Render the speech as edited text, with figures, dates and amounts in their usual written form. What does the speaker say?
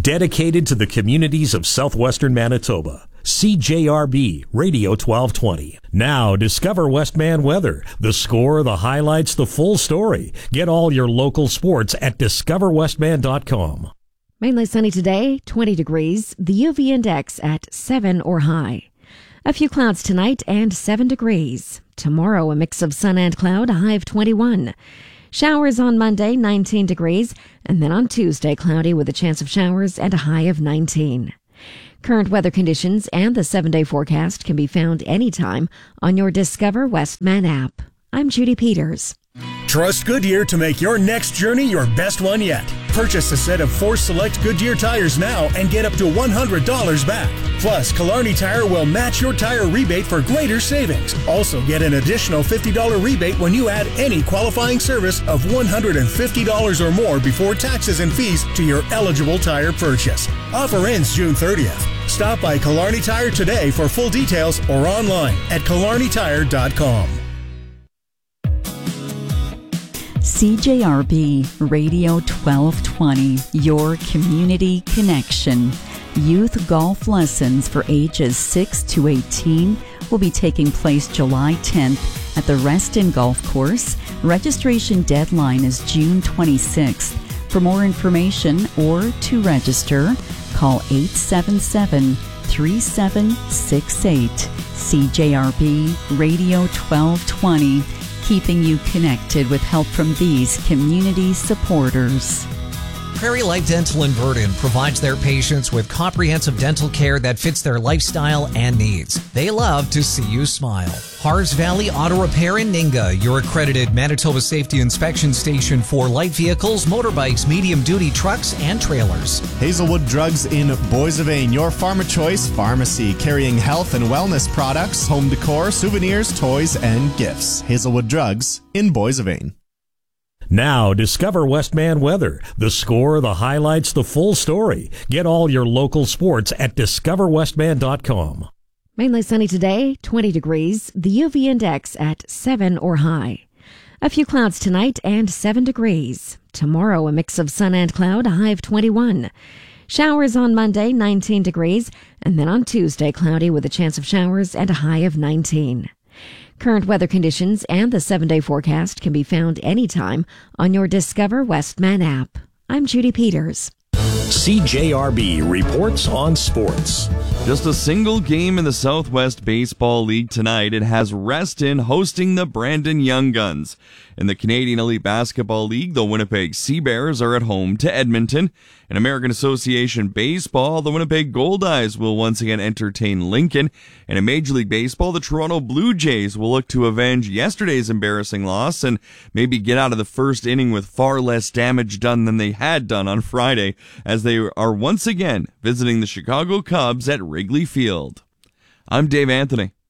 Dedicated to the communities of southwestern Manitoba. CJRB Radio 1220. Now discover Westman weather. The score, the highlights, the full story. Get all your local sports at discoverwestman.com. Mainly sunny today, 20 degrees. The UV index at 7 or high. A few clouds tonight and 7 degrees. Tomorrow, a mix of sun and cloud, a high of 21. Showers on Monday, 19 degrees. And then on Tuesday, cloudy with a chance of showers and a high of 19. Current weather conditions and the 7-day forecast can be found anytime on your Discover Westman app. I'm Judy Peters. Trust Goodyear to make your next journey your best one yet. Purchase a set of 4 select Goodyear tires now and get up to $100 back. Plus, Killarney Tire will match your tire rebate for greater savings. Also, get an additional $50 rebate when you add any qualifying service of $150 or more before taxes and fees to your eligible tire purchase. Offer ends June 30th. Stop by Killarney Tire today for full details or online at killarneytire.com. CJRB Radio 1220, your community connection. Youth golf lessons for ages 6 to 18 will be taking place July 10th at the Reston Golf Course. Registration deadline is June 26th. For more information or to register, call 877-3768. CJRB Radio 1220. Keeping you connected with help from these community supporters. Prairie Life Dental in Verdon provides their patients with comprehensive dental care that fits their lifestyle and needs. They love to see you smile. Hars Valley Auto Repair in Ninga, your accredited Manitoba Safety Inspection Station for light vehicles, motorbikes, medium-duty trucks, and trailers. Hazelwood Drugs in Boissevain, your farmer choice pharmacy, carrying health and wellness products, home decor, souvenirs, toys, and gifts. Hazelwood Drugs in Boissevain. Now discover Westman weather. The score, the highlights, the full story. Get all your local sports at discoverwestman.com. Mainly sunny today, 20 degrees. The UV index at 7 or high. A few clouds tonight and 7 degrees. Tomorrow, a mix of sun and cloud, a high of 21. Showers on Monday, 19 degrees. And then on Tuesday, cloudy with a chance of showers and a high of 19. Current weather conditions and the 7-day forecast can be found anytime on your Discover Westman app. I'm Judy Peters. CJRB reports on sports. Just a single game in the Southwest Baseball League tonight. It has Reston hosting the Brandon Young Guns. In the Canadian Elite Basketball League, the Winnipeg Sea Bears are at home to Edmonton. In American Association Baseball, the Winnipeg Goldeyes will once again entertain Lincoln. And in Major League Baseball, the Toronto Blue Jays will look to avenge yesterday's embarrassing loss and maybe get out of the first inning with far less damage done than they had done on Friday, as they are once again visiting the Chicago Cubs at Wrigley Field. I'm Dave Anthony.